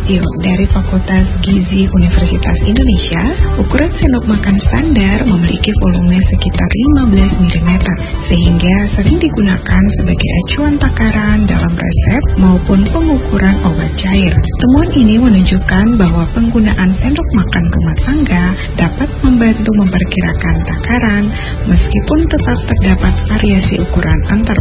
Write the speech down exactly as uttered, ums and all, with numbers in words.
Sudibyo dari Fakultas Gizi Universitas Indonesia, ukuran sendok makan standar memiliki volume sekitar lima belas milimeter, sehingga sering digunakan sebagai acuan takaran dalam resep maupun pengukuran obat cair. Temuan ini menunjukkan bahwa penggunaan sendok makan rumah tangga dapat membantu memperkirakan takaran, meskipun tetap terdapat variasi ukuran antar